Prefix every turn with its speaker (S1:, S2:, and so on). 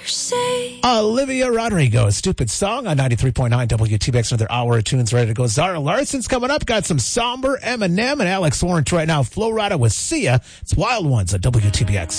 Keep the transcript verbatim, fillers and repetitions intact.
S1: say.
S2: Olivia Rodrigo, Stupid Song on ninety-three point nine W T B X. Another hour of tunes ready to go. Zara Larson's coming up. Got some somber Eminem and Alex Warren right now. Flo Rida with Sia. It's Wild Ones on W T B X.